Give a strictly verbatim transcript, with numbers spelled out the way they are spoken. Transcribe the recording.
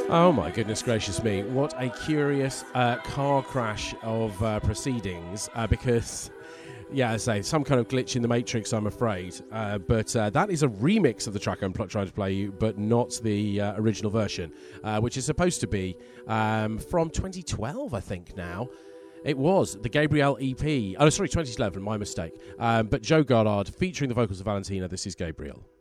Oh my goodness gracious me, what a curious uh, car crash of uh, proceedings, uh, because, yeah, I say, some kind of glitch in the Matrix, I'm afraid, uh, but uh, that is a remix of the track I'm pl- trying to play you, but not the uh, original version, uh, which is supposed to be um, from twenty twelve, I think now. It was the Gabrielle E P, oh sorry, twenty eleven, my mistake, um, but Joe Goddard featuring the vocals of Valentina. This is Gabrielle.